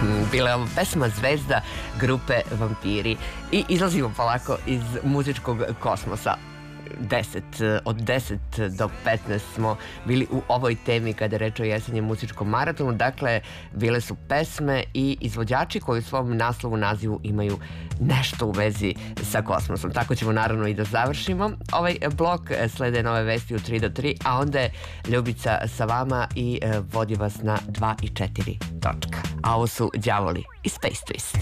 Bila je ovo pesma Zvezda grupe Vampiri i izlazimo polako iz muzičkog kosmosa. Od 10 do 15 smo bili u ovoj temi kada je reč o jesenjem muzičkom maratonu. Dakle, bile su pesme i izvođači koji u svom naslovu, nazivu imaju nešto u vezi sa kosmosom. Tako ćemo naravno i da završimo ovaj blok. Slede nove vesti u 3 do 3, a onda je Ljubica sa vama i vodi vas na 2 i 4 točka. A ovo su Đavoli i Space Twist.